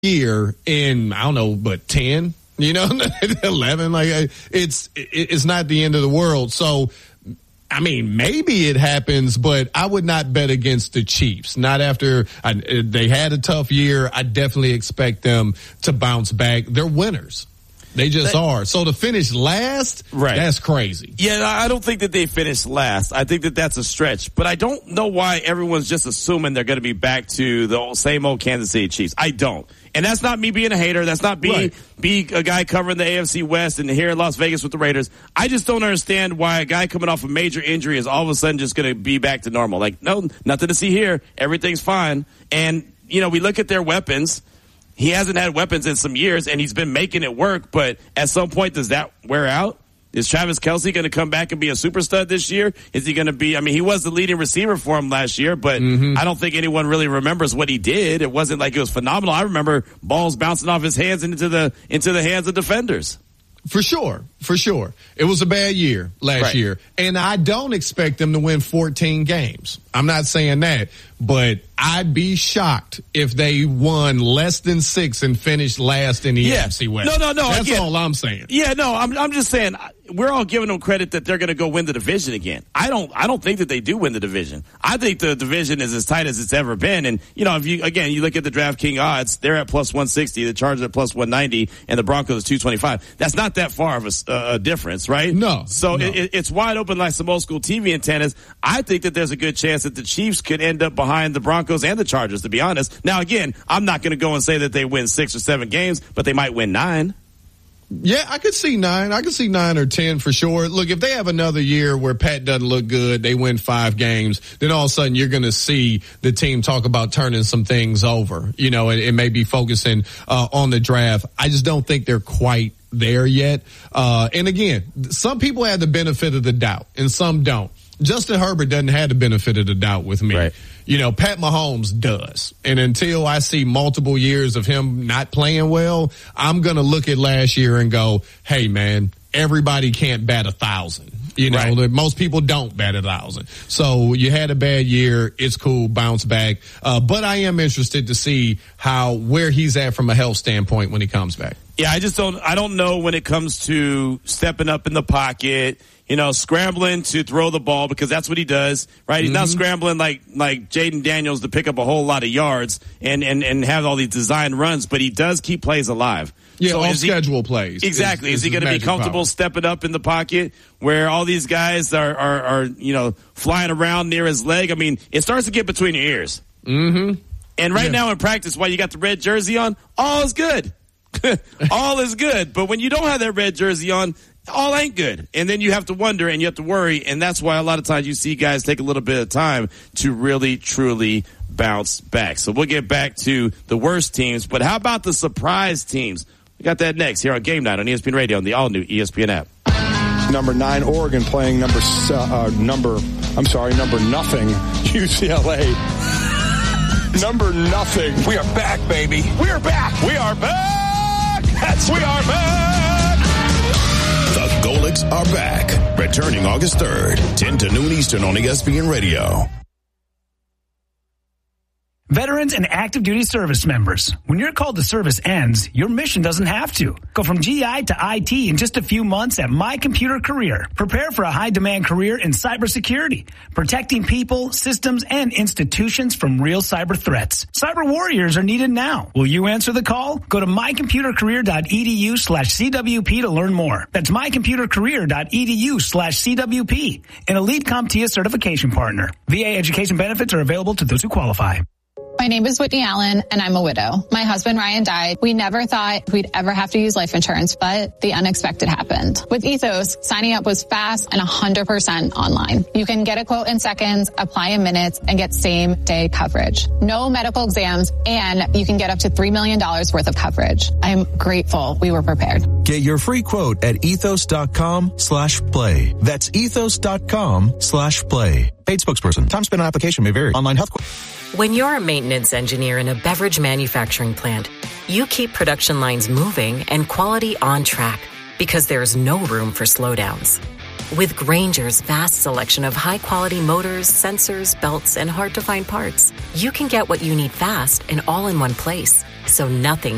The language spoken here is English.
year in, I don't know, but 10, 11, like it's not the end of the world. So, I mean, maybe it happens, but I would not bet against the Chiefs. Not after they had a tough year. I definitely expect them to bounce back. They're winners. They just are. So to finish last, right, that's crazy. Yeah, I don't think that they finished last. I think that that's a stretch. But I don't know why everyone's just assuming they're going to be back to the same old Kansas City Chiefs. I don't. And that's not me being a hater. That's not be a guy covering the AFC West and here in Las Vegas with the Raiders. I just don't understand why a guy coming off a major injury is all of a sudden just going to be back to normal. Like, no, nothing to see here. Everything's fine. And, we look at their weapons. He hasn't had weapons in some years, and he's been making it work. But at some point, does that wear out? Is Travis Kelce going to come back and be a super stud this year? Is he going to be? I mean, he was the leading receiver for him last year, but I don't think anyone really remembers what he did. It wasn't like it was phenomenal. I remember balls bouncing off his hands into the hands of defenders. For sure. It was a bad year last year, and I don't expect them to win 14 games. I'm not saying that, but I'd be shocked if they won less than 6 and finished last in the AFC West. No. That's all I'm saying. Yeah, no, I'm just saying we're all giving them credit that they're going to go win the division again. I don't think that they do win the division. I think the division is as tight as it's ever been. And, if you look at the DraftKings odds, they're at plus 160, the Chargers at plus 190, and the Broncos 225. That's not that far of a difference, right? No. So it's wide open like some old school TV antennas. I think that there's a good chance that the Chiefs could end up behind the Broncos and the Chargers, to be honest. Now, again, I'm not going to go and say that they win 6 or 7 games, but they might win 9. Yeah, I could see 9. I could see 9 or 10 for sure. Look, if they have another year where Pat doesn't look good, they win 5 games, then all of a sudden you're going to see the team talk about turning some things over, and maybe focusing on the draft. I just don't think they're quite there yet. And again, some people have the benefit of the doubt and some don't. Justin Herbert doesn't have the benefit of the doubt with me. Right. Pat Mahomes does. And until I see multiple years of him not playing well, I'm going to look at last year and go, hey, man, everybody can't bat 1,000. Most people don't bat 1,000. So you had a bad year. It's cool. Bounce back. But I am interested to see where he's at from a health standpoint when he comes back. Yeah, I don't know when it comes to stepping up in the pocket, scrambling to throw the ball, because that's what he does, right? He's not scrambling like Jaden Daniels to pick up a whole lot of yards and have all these design runs, but he does keep plays alive. Yeah, so schedule plays. Exactly. Is he going to be comfortable stepping up in the pocket where all these guys are flying around near his leg? I mean, it starts to get between your ears. Mm-hmm. And right now in practice, while you got the red jersey on, all is good. All is good. But when you don't have that red jersey on, all ain't good. And then you have to wonder and you have to worry. And that's why a lot of times you see guys take a little bit of time to really, truly bounce back. So we'll get back to the worst teams. But how about the surprise teams? We got that next here on Game Night on ESPN Radio on the all-new ESPN app. Number 9, Oregon playing number nothing, UCLA. Number nothing. We are back, baby. We are back. We are back. We are back. The Golics are back. Returning August 3rd, 10 to noon Eastern on ESPN Radio. Veterans and active duty service members, when your call to service ends, your mission doesn't have to. Go from GI to IT in just a few months at My Computer Career. Prepare for a high-demand career in cybersecurity, protecting people, systems, and institutions from real cyber threats. Cyber warriors are needed now. Will you answer the call? Go to mycomputercareer.edu/CWP to learn more. That's mycomputercareer.edu/CWP, an elite CompTIA certification partner. VA education benefits are available to those who qualify. My name is Whitney Allen, and I'm a widow. My husband, Ryan, died. We never thought we'd ever have to use life insurance, but the unexpected happened. With Ethos, signing up was fast and 100% online. You can get a quote in seconds, apply in minutes, and get same-day coverage. No medical exams, and you can get up to $3 million worth of coverage. I'm grateful we were prepared. Get your free quote at ethos.com/play. That's ethos.com/play. Paid spokesperson. Time spent on application may vary. Online health. When you're a maintenance engineer in a beverage manufacturing plant, you keep production lines moving and quality on track because there's no room for slowdowns. With Grainger's vast selection of high-quality motors, sensors, belts, and hard-to-find parts, you can get what you need fast and all in one place, so nothing